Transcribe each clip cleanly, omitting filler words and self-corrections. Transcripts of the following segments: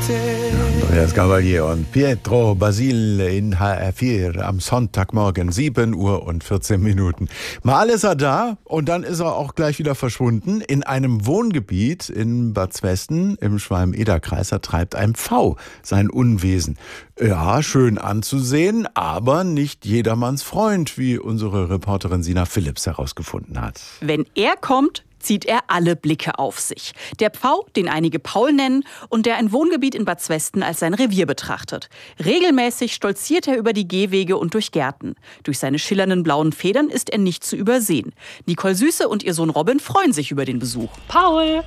Andreas Gabalier und Pietro Basile in HR4 am Sonntagmorgen, 7:14 Uhr. Mal ist er da und dann ist er auch gleich wieder verschwunden. In einem Wohngebiet in Bad Zwesten im Schwalm-Eder-Kreis treibt ein Pfau sein Unwesen. Ja, schön anzusehen, aber nicht jedermanns Freund, wie unsere Reporterin Sina Philipps herausgefunden hat. Wenn er kommt, zieht er alle Blicke auf sich. Der Pfau, den einige Paul nennen und der ein Wohngebiet in Bad Zwesten als sein Revier betrachtet. Regelmäßig stolziert er über die Gehwege und durch Gärten. Durch seine schillernden blauen Federn ist er nicht zu übersehen. Nicole Süße und ihr Sohn Robin freuen sich über den Besuch. Paul?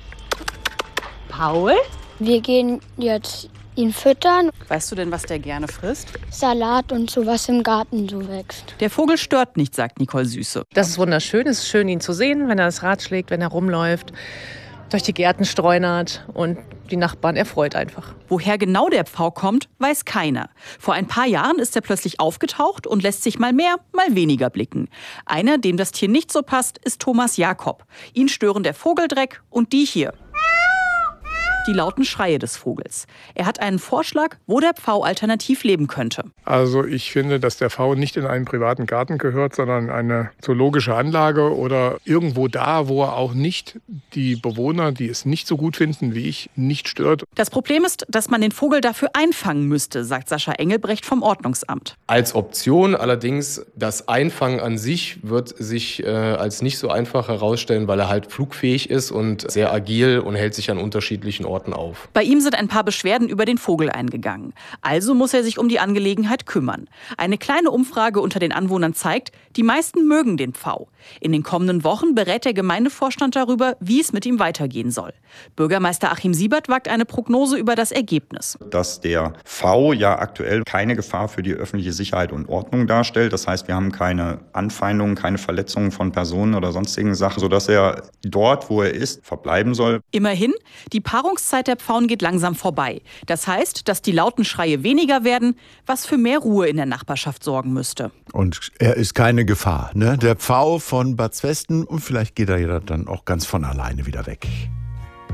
Paul? Wir gehen jetzt ihn füttern. Weißt du denn, was der gerne frisst? Salat und so, was im Garten so wächst. Der Vogel stört nicht, sagt Nicole Süße. Das ist wunderschön. Es ist schön, ihn zu sehen, wenn er das Rad schlägt, wenn er rumläuft, durch die Gärten streunert und die Nachbarn erfreut einfach. Woher genau der Pfau kommt, weiß keiner. Vor ein paar Jahren ist er plötzlich aufgetaucht und lässt sich mal mehr, mal weniger blicken. Einer, dem das Tier nicht so passt, ist Thomas Jakob. Ihn stören der Vogeldreck und die hier. Die lauten Schreie des Vogels. Er hat einen Vorschlag, wo der Pfau alternativ leben könnte. Also ich finde, dass der Pfau nicht in einen privaten Garten gehört, sondern in eine zoologische Anlage oder irgendwo da, wo er auch nicht die Bewohner, die es nicht so gut finden wie ich, nicht stört. Das Problem ist, dass man den Vogel dafür einfangen müsste, sagt Sascha Engelbrecht vom Ordnungsamt. Als Option allerdings, das Einfangen an sich wird sich als nicht so einfach herausstellen, weil er halt flugfähig ist und sehr agil und hält sich an unterschiedlichen Orten auf. Bei ihm sind ein paar Beschwerden über den Vogel eingegangen. Also muss er sich um die Angelegenheit kümmern. Eine kleine Umfrage unter den Anwohnern zeigt, die meisten mögen den Pfau. In den kommenden Wochen berät der Gemeindevorstand darüber, wie es mit ihm weitergehen soll. Bürgermeister Achim Siebert wagt eine Prognose über das Ergebnis. Dass der Pfau ja aktuell keine Gefahr für die öffentliche Sicherheit und Ordnung darstellt. Das heißt, wir haben keine Anfeindungen, keine Verletzungen von Personen oder sonstigen Sachen, sodass er dort, wo er ist, verbleiben soll. Immerhin, die Paarungszeit der Pfauen geht langsam vorbei. Das heißt, dass die lauten Schreie weniger werden, was für mehr Ruhe in der Nachbarschaft sorgen müsste. Und er ist keine Gefahr, ne? Der Pfau von Bad Zwesten, und vielleicht geht er ja dann auch ganz von alleine wieder weg.